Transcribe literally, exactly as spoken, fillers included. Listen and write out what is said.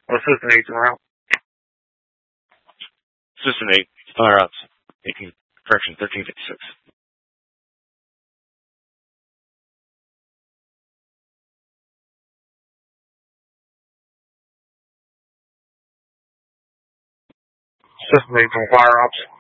Assistant eight route. Assistant eight, fire ops. eighteen, correction, thirteen fifty-six. Assistant eight from fire ops.